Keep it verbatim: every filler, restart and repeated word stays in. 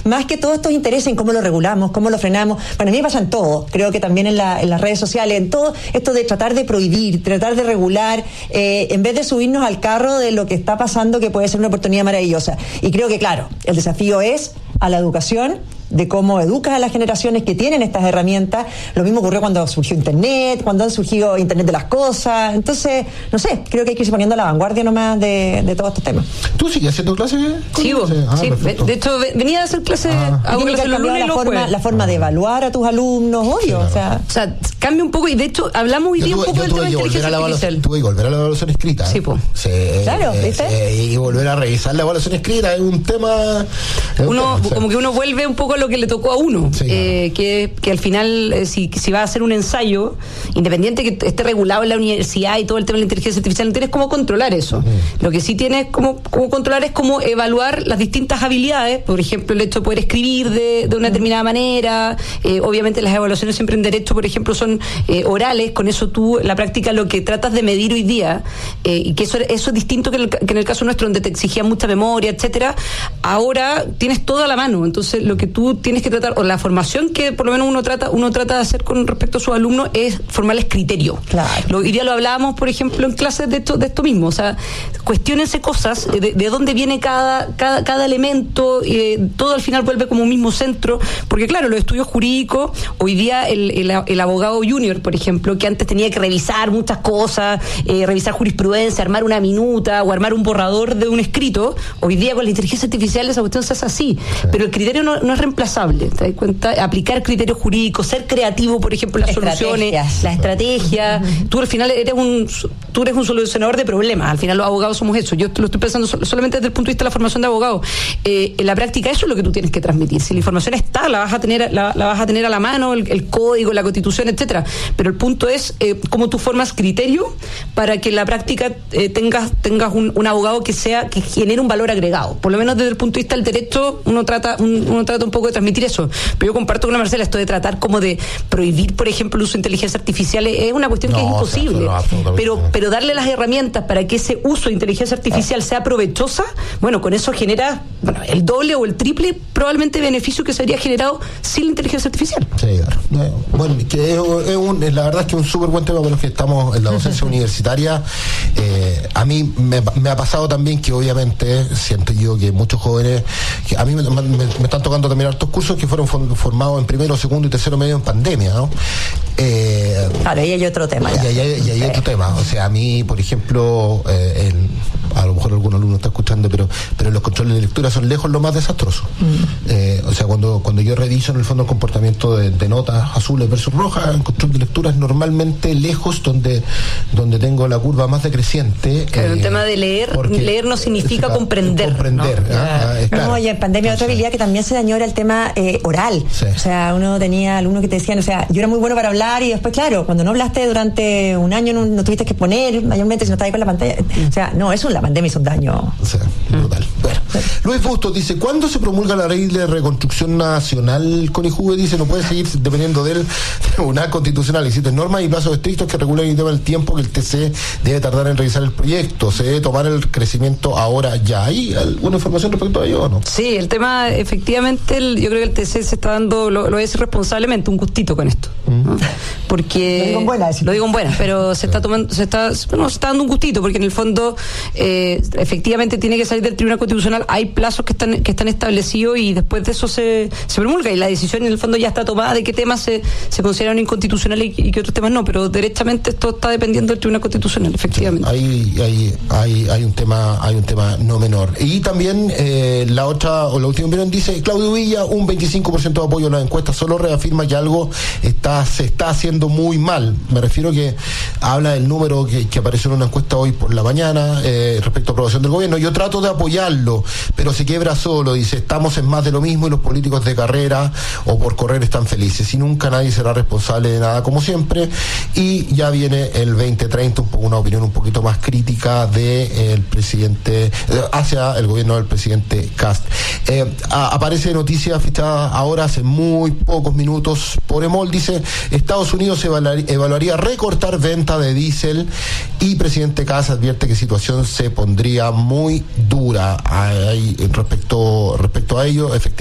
más que todos estos intereses en cómo lo regulamos, cómo lo frenamos. Para mí pasa en todo, creo que también en, la, en las redes sociales, en todo esto de tratar de prohibir, tratar de regular, eh, en vez de subirnos al carro de lo que está pasando, que puede ser una oportunidad maravillosa. Y creo que, claro, el desafío es a la educación, de cómo educas a las generaciones que tienen estas herramientas. Lo mismo ocurrió cuando surgió Internet, cuando han surgido Internet de las cosas. Entonces, no sé, creo que hay que irse poniendo a la vanguardia nomás de, de todos estos temas. ¿Tú sigues haciendo clases? Sí, vos, ah, sí. De hecho, venía a hacer clases, ah. hago clases los lunes y los jueves. La forma de evaluar a tus alumnos, obvio. Sí, claro. o, sea, o sea, cambia un poco, y de hecho, hablamos hoy día un poco del tema de inteligencia artificial. Tuve que volver a la evaluación escrita. Sí, pues. Sí, claro, eh, ¿viste? Eh, y volver a revisar la evaluación escrita es un tema... Es uno, un tema, como sí. que uno vuelve un poco a lo que le tocó a uno. Sí, eh, que, que al final, eh, si, si va a hacer un ensayo, independiente que esté regulado en la universidad y todo el tema de la inteligencia artificial, no tienes cómo controlar eso. Uh-huh. Lo que sí tienes cómo, cómo controlar es cómo evaluar las distintas habilidades, por ejemplo, el hecho de poder escribir de, de una determinada manera. Eh, obviamente las evaluaciones siempre en derecho, por ejemplo, son eh, orales. Con eso tú, en la práctica, lo que tratas de medir hoy día, eh, y que eso, eso es distinto que en, el, que en el caso nuestro, donde te exigía mucha memoria, etcétera. Ahora tienes todo a la mano. Entonces, lo que tú tienes que tratar, o la formación que por lo menos uno trata uno trata de hacer con respecto a sus alumnos, es formarles criterio. Claro. Lo, hoy día lo hablábamos, por ejemplo, en clases de esto de esto mismo. O sea, cuestiónense cosas, de, de dónde viene cada cada, cada elemento, eh, todo al final vuelve como un mismo centro, porque claro, los estudios jurídicos, hoy día el, el, el abogado junior, por ejemplo, que antes tenía que revisar muchas cosas, eh, revisar jurisprudencia, armar una minuta o armar un borrador de un escrito, hoy día con la inteligencia artificial esa cuestión se hace así. Sí. Pero el criterio no, no es reemplazable, ¿te das cuenta? Aplicar criterios jurídicos, ser creativo, por ejemplo, las soluciones, la estrategia. Uh-huh. Tú al final eres un tú eres un solucionador de problemas. Al final los abogados somos eso. Yo lo estoy pensando solamente desde el punto de vista de la formación de abogado. Eh, en la práctica eso es lo que tú tienes que transmitir. Si la información está, la vas a tener, la, la vas a tener a la mano, el, el código, la Constitución, etcétera. Pero el punto es eh, cómo tú formas criterio para que en la práctica eh, tengas tengas un, un abogado que sea que genere un valor agregado. Por lo menos desde el punto de vista del derecho, uno trata un, uno trata un poco de transmitir eso. Pero yo comparto con la Marcela esto de tratar como de prohibir, por ejemplo, el uso de inteligencia artificial es una cuestión no, que es imposible. O sea, no, pero pero darle las herramientas para que ese uso de inteligencia artificial ah. sea provechosa, bueno, con eso genera bueno, el doble o el triple probablemente beneficio que se habría generado sin la inteligencia artificial. Sí, claro. Eh, bueno, que es, es un, la verdad es que es un súper buen tema para los que estamos en la docencia universitaria. Eh, a mí me, me ha pasado también que obviamente siento yo que muchos jóvenes, que a mí me, me, me están tocando también hartos cursos que fueron formados en primero, segundo y tercero medio en pandemia, ¿no? Eh, claro, ahí hay otro tema. Ya. Y ahí hay, hay otro tema. O sea, a mí, por ejemplo, eh, el, a lo mejor algún alumno está escuchando, pero pero los controles de lectura son lejos lo más desastrosos. Mm. Eh, o sea, cuando cuando yo reviso en el fondo el comportamiento de, de notas azules versus rojas, el control de lectura es normalmente lejos donde donde tengo la curva más decreciente. Claro, eh, un tema de leer, leer no significa eh, comprender. Comprender. ¿No? Ah, no, claro. Y en pandemia otra habilidad que también se dañó era el tema eh, oral. Sí. O sea, uno tenía alumnos que te decían, o sea, yo era muy bueno para hablar y después, claro, cuando no hablaste durante un año no, no tuviste que exponer, mayormente si no estabas ahí con la pantalla. Mm. O sea, no, eso la pandemia hizo un daño. O sea, brutal. Mm. Bueno, sí. Luis Bustos dice, ¿cuándo se promulga la ley de reconstrucción nacional? Conijuve dice, no puede seguir dependiendo del Tribunal Constitucional. Existen normas y plazos estrictos que regulan el tema del tiempo que el T C debe tardar en revisar el proyecto. ¿Se debe tomar el crecimiento ahora ya? ¿Hay alguna información respecto a ello o no? Sí, el tema, efectivamente, el, yo creo que el T C se está dando, lo, lo es responsablemente, un gustito con esto. Mm. ¿No? Porque... Lo digo en buena. Lo digo en buena, pero se está tomando, se está, bueno, se está dando un gustito, porque en el fondo, eh, efectivamente tiene que salir del Tribunal Constitucional, hay plazos que están, que están establecidos y después de eso se, se promulga y la decisión en el fondo ya está tomada de qué temas se, se consideran inconstitucionales y, y qué otros temas no, pero derechamente esto está dependiendo del Tribunal Constitucional, efectivamente. Sí, hay, hay, hay, hay un tema, hay un tema no menor. Y también eh, la otra, o la última opinión dice, Claudio Villa, un veinticinco por ciento de apoyo a las encuestas, solo reafirma que algo está, se está haciendo muy mal. Me refiero que habla del número que, que apareció en una encuesta hoy por la mañana eh, respecto a aprobación del gobierno. Yo trato de apoyarlo, pero se quiebra solo. Dice, estamos en más de lo mismo y los políticos de carrera o por correr están felices. Y nunca nadie será responsable de nada, como siempre. Y ya viene el veinte treinta, un poco, una opinión un poquito más crítica del de presidente, hacia el gobierno del presidente Kast. Eh, a, aparece noticia fichada ahora hace muy pocos minutos por EMOL. Dice, Estados Unidos evaluaría, evaluaría recortar venta de diésel y presidente Kast advierte que situación se pondría muy dura. Hay, respecto, respecto a ello, efectivamente